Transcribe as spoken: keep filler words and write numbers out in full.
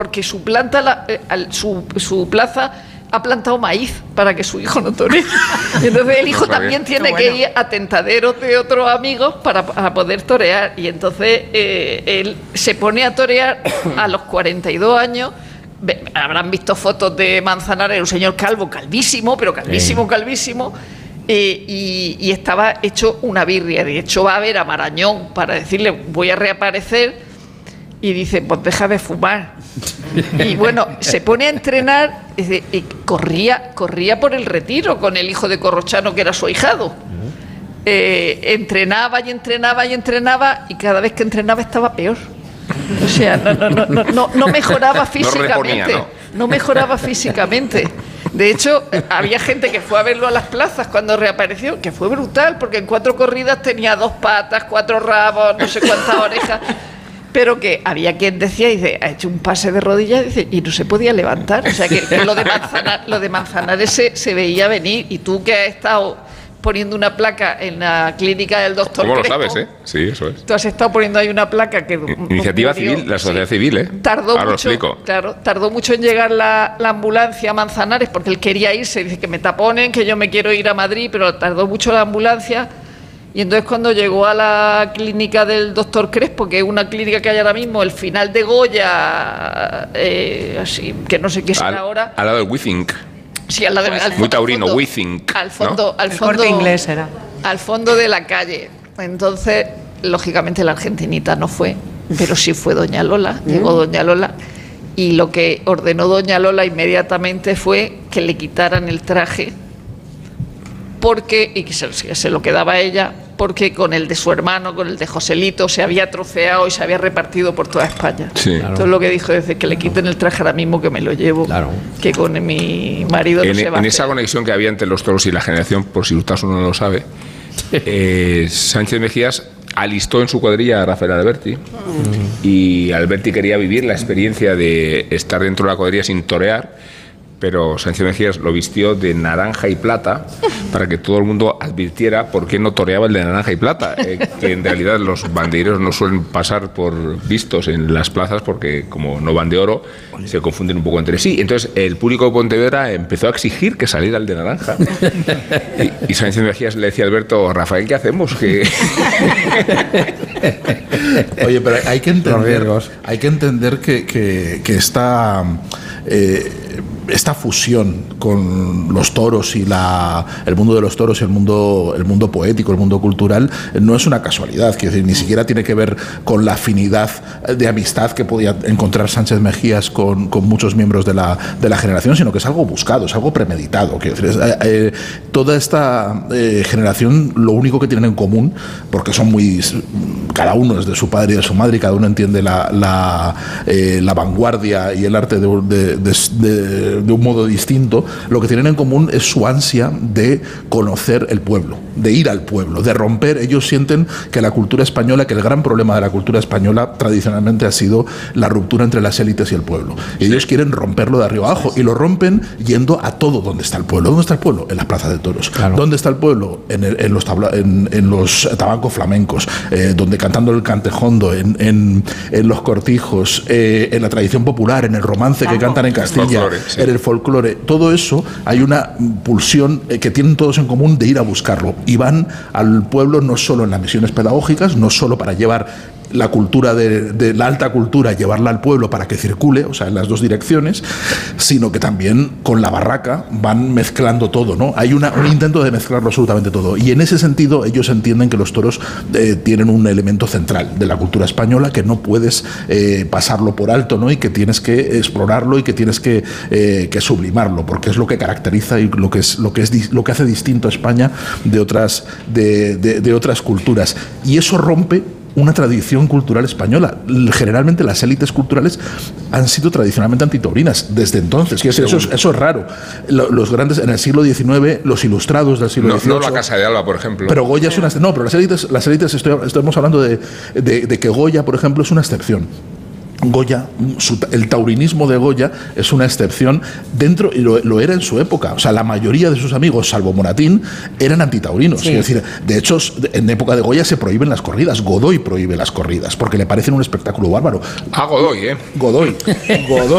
porque su planta, la, eh, su, su plaza ha plantado maíz para que su hijo no toree. Y entonces el hijo también tiene que ir a tentaderos de otros amigos para, para poder torear. Y entonces eh, él se pone a torear a los cuarenta y dos años. Habrán visto fotos de Manzanares, un señor calvo, calvísimo, pero calvísimo, calvísimo. Eh, y, y estaba hecho una birria. De hecho, va a ver a Marañón para decirle, voy a reaparecer. Y dice, pues deja de fumar. Y bueno, se pone a entrenar y, y corría, corría por el Retiro con el hijo de Corrochano, que era su ahijado. Eh, entrenaba y entrenaba y entrenaba, y cada vez que entrenaba estaba peor. O sea, no, no, no, no, no, no mejoraba físicamente. No reponía, ¿no? No mejoraba físicamente. De hecho, había gente que fue a verlo a las plazas cuando reapareció, que fue brutal, porque en cuatro corridas tenía dos patas, cuatro rabos, no sé cuántas orejas. Pero que había quien decía, dice, ha hecho un pase de rodillas, dice, y no se podía levantar. O sea, que, que lo de Manzanares, lo de Manzanares se, se veía venir. Y tú, que has estado poniendo una placa en la clínica del doctor ¿Cómo Crespo, lo sabes, eh? Sí, eso es. Tú has estado poniendo ahí una placa que... Iniciativa murió, civil, la sociedad sí, civil, ¿eh? Tardó Ahora mucho, lo explico. Claro, tardó mucho en llegar la, la ambulancia a Manzanares, porque él quería irse, dice que me taponen, que yo me quiero ir a Madrid, pero tardó mucho la ambulancia. Y entonces cuando llegó a la clínica del doctor Crespo, que es una clínica que hay ahora mismo, el final de Goya, eh, así, que no sé qué será al, ahora. Al lado del WeThink. Sí, al lado del Muy taurino, WeThink. Al fondo, ¿no? al fondo, el Corte Inglés era. Al fondo de la calle. Entonces, lógicamente la argentinita no fue, pero sí fue doña Lola. ¿Mm? Llegó doña Lola. Y lo que ordenó doña Lola inmediatamente fue que le quitaran el traje, porque, y que se, se lo quedaba ella, porque con el de su hermano, con el de Joselito, se había troceado y se había repartido por toda España. Sí. Claro. Entonces lo que dijo es que le quiten el traje ahora mismo, que me lo llevo, claro, que con mi marido en, no se va en a esa hacer. conexión que había entre los toros y la generación, por si usted no lo sabe, eh, Sánchez Mejías alistó en su cuadrilla a Rafael Alberti, mm. y Alberti quería vivir la experiencia de estar dentro de la cuadrilla sin torear, pero Sánchez Mejías lo vistió de naranja y plata para que todo el mundo advirtiera por qué no toreaba el de naranja y plata, eh, que en realidad los banderos no suelen pasar por vistos en las plazas porque como no van de oro, se confunden un poco entre sí. Entonces el público de Pontevedra empezó a exigir que saliera el de naranja. Y, y Sánchez Mejías le decía a Alberto, Rafael, ¿qué hacemos? Que... Oye, pero hay que entender, hay que, entender que, que, que esta... Eh, esta fusión con los toros y la, el mundo de los toros y el mundo, el mundo poético, el mundo cultural, no es una casualidad, quiero decir, ni siquiera tiene que ver con la afinidad de amistad que podía encontrar Sánchez Mejías con, con muchos miembros de la, de la generación, sino que es algo buscado, es algo premeditado. Quiero decir, es, eh, toda esta eh, generación, lo único que tienen en común, porque son muy, cada uno es de su padre y de su madre, y cada uno entiende la, la, eh, la vanguardia y el arte de, de, de, de de un modo distinto, lo que tienen en común es su ansia de conocer el pueblo, de ir al pueblo, de romper. Ellos sienten que la cultura española, que el gran problema de la cultura española tradicionalmente ha sido la ruptura entre las élites y el pueblo. Y ellos quieren romperlo de arriba abajo, y lo rompen yendo a todo donde está el pueblo. ¿Dónde está el pueblo? En las plazas de toros. Claro. ¿Dónde está el pueblo? En, el, en, los, tabla, en, en los tabancos flamencos, eh, donde cantando el cantejondo, en, en, en los cortijos, eh, en la tradición popular, en el romance que cantan en Castilla, en el folclore, todo eso, hay una pulsión que tienen todos en común de ir a buscarlo, y van al pueblo no solo en las misiones pedagógicas, no solo para llevar la cultura de, de la alta cultura, llevarla al pueblo para que circule, o sea, en las dos direcciones, sino que también con la barraca van mezclando todo, ¿no? Hay una, un intento de mezclarlo absolutamente todo, y en ese sentido ellos entienden que los toros eh, tienen un elemento central de la cultura española que no puedes eh, pasarlo por alto, ¿no? Y que tienes que explorarlo y que tienes que, eh, que sublimarlo, porque es lo que caracteriza y lo que es lo que es lo que hace distinto a España de otras de, de, de otras culturas, y eso rompe una tradición cultural española. Generalmente las élites culturales han sido tradicionalmente antitaurinas desde entonces. Eso, eso, es, eso es raro. Los grandes, en el siglo diecinueve, los ilustrados del siglo no, dieciocho... No la Casa de Alba, por ejemplo. Pero Goya es una... No, pero las élites, las élites estoy, estamos hablando de, de, de que Goya, por ejemplo, es una excepción. Goya, su, el taurinismo de Goya es una excepción dentro, y lo, lo era en su época. O sea, la mayoría de sus amigos, salvo Moratín, eran antitaurinos. Sí. Es decir, de hecho, en época de Goya se prohíben las corridas. Godoy prohíbe las corridas porque le parecen un espectáculo bárbaro. Ah, Godoy, ¿eh? Godoy. Godoy.